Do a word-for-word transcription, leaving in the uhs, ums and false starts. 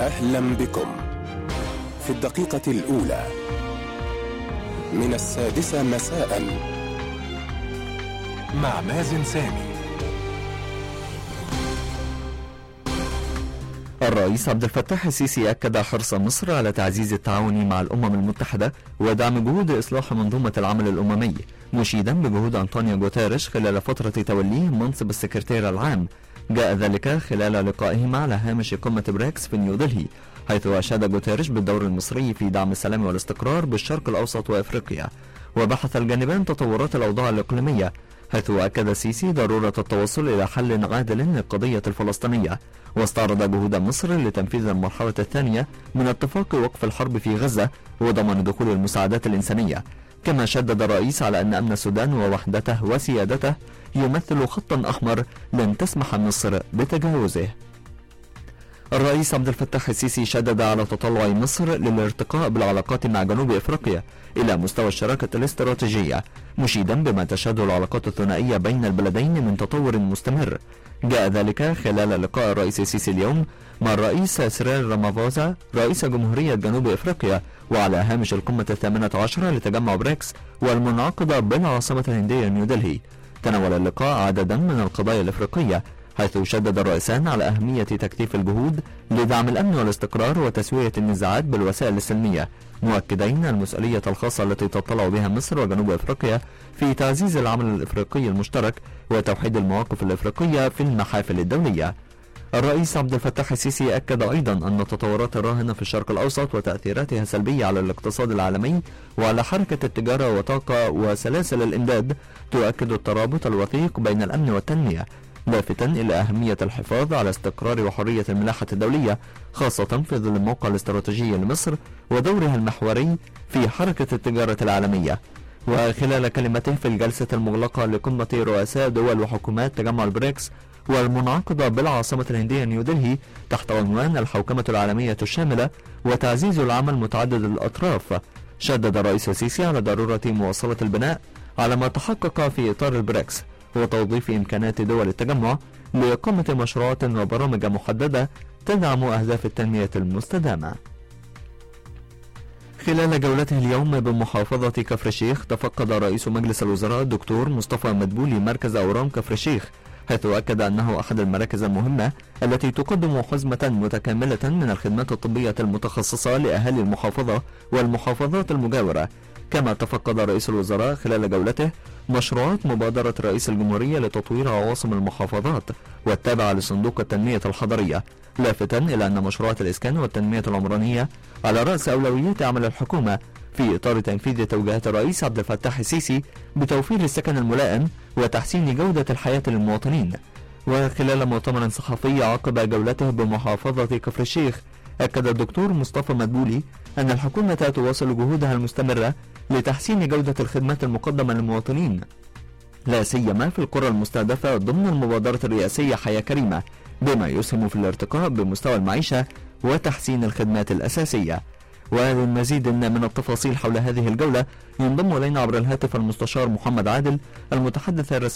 أهلا بكم في الدقيقة الأولى من السادسة مساء مع مازن سامي. الرئيس عبد الفتاح السيسي أكد حرص مصر على تعزيز التعاون مع الأمم المتحدة ودعم جهود إصلاح منظومة العمل الأممي، مشيدا بجهود أنطونيو غوتيريش خلال فترة توليه منصب السكرتير العام. جاء ذلك خلال لقائهما على هامش قمة بريكس في نيودلهي، حيث أشاد غوتيريش بالدور المصري في دعم السلام والاستقرار بالشرق الأوسط وأفريقيا، وبحث الجانبان تطورات الأوضاع الإقليمية، حيث أكد السيسي ضرورة التوصل إلى حل عادل للقضية الفلسطينية، واستعرض جهود مصر لتنفيذ المرحلة الثانية من اتفاق وقف الحرب في غزة وضمان دخول المساعدات الإنسانية. كما شدد الرئيس على أن أمن السودان ووحدته وسيادته يمثل خطا أحمر لن تسمح مصر بتجاوزه. الرئيس عبد الفتاح السيسي شدد على تطلع مصر للارتقاء بالعلاقات مع جنوب افريقيا الى مستوى الشراكة الاستراتيجية، مشيدا بما تشهده العلاقات الثنائية بين البلدين من تطور مستمر. جاء ذلك خلال لقاء الرئيس السيسي اليوم مع الرئيس سيريل رامافوزا رئيس جمهورية جنوب افريقيا، وعلى هامش القمة الثامنة عشرة لتجمع بريكس والمنعقدة بالعاصمة الهندية نيودلهي. تناول اللقاء عددا من القضايا الافريقية، حيث شدد الرئيسان على أهمية تكثيف الجهود لدعم الأمن والاستقرار وتسوية النزاعات بالوسائل السلمية، مؤكدين المسؤولية الخاصة التي تطلع بها مصر وجنوب أفريقيا في تعزيز العمل الإفريقي المشترك وتوحيد المواقف الإفريقية في المحافل الدولية. الرئيس عبد الفتاح السيسي أكد أيضا أن التطورات الراهنة في الشرق الأوسط وتأثيراتها السلبية على الاقتصاد العالمي وعلى حركة التجارة وطاقة وسلاسل الإمداد تؤكد الترابط الوثيق بين الأمن والتنمية، لافتا إلى أهمية الحفاظ على استقرار وحرية الملاحة الدولية، خاصة في ظل الموقع الاستراتيجي لمصر ودورها المحوري في حركة التجارة العالمية. وخلال كلمته في الجلسة المغلقة لقمة رؤساء دول وحكومات تجمع البريكس والمنعقدة بالعاصمة الهندية نيودلهي تحت عنوان الحوكمة العالمية الشاملة وتعزيز العمل متعدد الأطراف، شدد الرئيس السيسي على ضرورة مواصلة البناء على ما تحقق في إطار البريكس وتوظيف إمكانات دول التجمع لإقامة مشروعات وبرامج محددة تدعم أهداف التنمية المستدامة. خلال جولته اليوم بمحافظة كفر الشيخ، تفقد رئيس مجلس الوزراء الدكتور مصطفى مدبولي مركز أورام كفر الشيخ، حيث أكد أنه أحد المراكز المهمة التي تقدم حزمة متكاملة من الخدمات الطبية المتخصصة لأهالي المحافظة والمحافظات المجاورة. كما تفقد رئيس الوزراء خلال جولته مشروعات مبادرة رئيس الجمهورية لتطوير عواصم المحافظات والتابعة لصندوق التنمية الحضرية، لافتا إلى أن مشروعات الإسكان والتنمية العمرانية على رأس أولويات عمل الحكومة في إطار تنفيذ توجيهات الرئيس عبد الفتاح السيسي بتوفير السكن الملائم وتحسين جودة الحياة للمواطنين. وخلال مؤتمر صحفي عقب جولته بمحافظة كفر الشيخ، أكد الدكتور مصطفى مدبولي أن الحكومة تواصل جهودها المستمرة لتحسين جودة الخدمات المقدمة للمواطنين، لا سيما في القرى المستهدفة ضمن المبادرة الرئاسية حياة كريمة، بما يسهم في الارتقاء بمستوى المعيشة وتحسين الخدمات الأساسية. وللمزيد من التفاصيل حول هذه الجولة ينضم إلينا عبر الهاتف المستشار محمد عادل المتحدث الرسمي